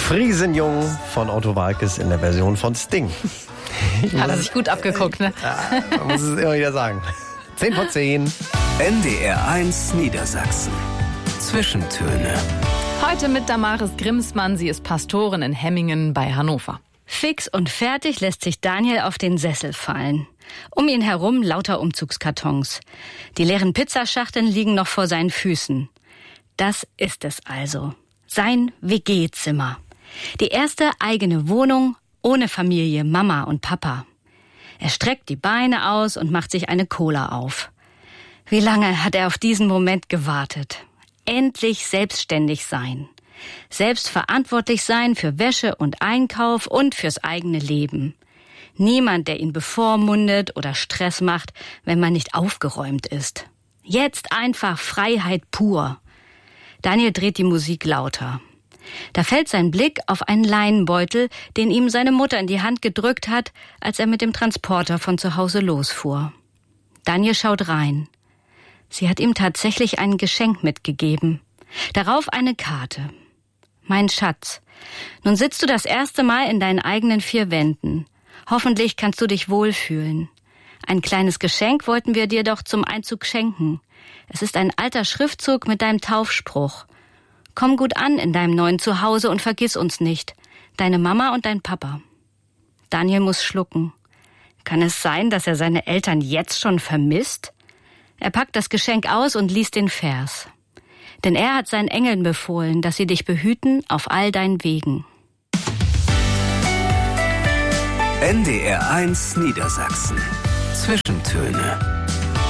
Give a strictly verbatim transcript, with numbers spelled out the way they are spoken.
Friesenjung von Otto Waalkes in der Version von Sting. Hat er sich gut abgeguckt, ne? Ja, man muss es immer wieder sagen. zehn vor zehn. N D R eins Niedersachsen. Zwischentöne. Heute mit Damaris Grimsmann. Sie ist Pastorin in Hemmingen bei Hannover. Fix und fertig lässt sich Daniel auf den Sessel fallen. Um ihn herum lauter Umzugskartons. Die leeren Pizzaschachteln liegen noch vor seinen Füßen. Das ist es also. Sein W G-Zimmer. Die erste eigene Wohnung ohne Familie, Mama und Papa. Er streckt die Beine aus und macht sich eine Cola auf. Wie lange hat er auf diesen Moment gewartet? Endlich selbstständig sein. Selbstverantwortlich sein für Wäsche und Einkauf und fürs eigene Leben. Niemand, der ihn bevormundet oder Stress macht, wenn man nicht aufgeräumt ist. Jetzt einfach Freiheit pur. Daniel dreht die Musik lauter. Da fällt sein Blick auf einen Leinenbeutel, den ihm seine Mutter in die Hand gedrückt hat, als er mit dem Transporter von zu Hause losfuhr. Daniel schaut rein. Sie hat ihm tatsächlich ein Geschenk mitgegeben. Darauf eine Karte. Mein Schatz, nun sitzt du das erste Mal in deinen eigenen vier Wänden. Hoffentlich kannst du dich wohlfühlen. Ein kleines Geschenk wollten wir dir doch zum Einzug schenken. Es ist ein alter Schriftzug mit deinem Taufspruch. Komm gut an in deinem neuen Zuhause und vergiss uns nicht. Deine Mama und dein Papa. Daniel muss schlucken. Kann es sein, dass er seine Eltern jetzt schon vermisst? Er packt das Geschenk aus und liest den Vers. Denn er hat seinen Engeln befohlen, dass sie dich behüten auf all deinen Wegen. N D R eins Niedersachsen. Zwischentöne.